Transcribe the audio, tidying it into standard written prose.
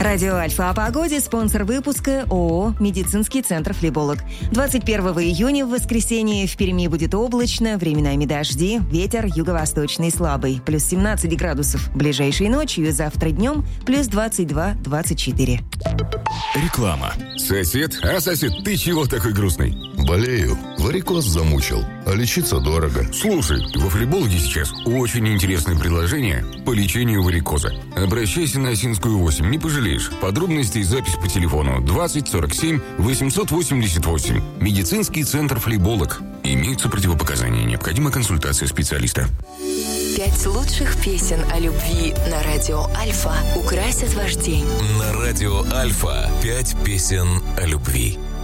Радио Альфа о погоде, спонсор выпуска ООО «Медицинский центр Флеболог». 21 июня в воскресенье в Перми будет облачно, временами дожди, ветер юго-восточный слабый, плюс 17 градусов. Ближайшей ночью и завтра днем плюс 22-24. Реклама. Сосед, ты чего такой грустный? Болею. Варикоз замучил. А лечиться дорого. Слушай, во Флебологе сейчас очень интересное предложение по лечению варикоза. Обращайся на Осинскую 8, не пожалеешь. Подробности и запись по телефону 20 47 888. Медицинский центр Флеболог. Имеются противопоказания. Необходима консультация специалиста. 5 лучших песен о любви на радио Альфа украсят ваш день. На радио Альфа 5 песен о любви.